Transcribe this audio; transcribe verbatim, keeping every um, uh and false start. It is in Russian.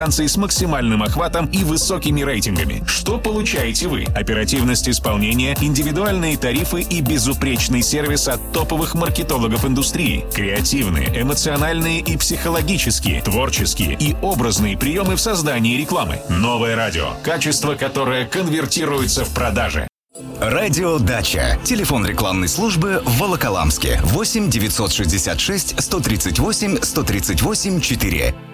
с максимальным охватом и высокими рейтингами. Что получаете вы? Оперативность исполнения, индивидуальные тарифы и безупречный сервис от топовых маркетологов индустрии. Креативные, эмоциональные и психологические, творческие и образные приемы в создании рекламы. Новое радио. Качество, которое конвертируется в продажи. Радио «Дача». Телефон рекламной службы в Волоколамске. восемь девятьсот шестьдесят шесть сто тридцать восемь сто тридцать восемь четыре.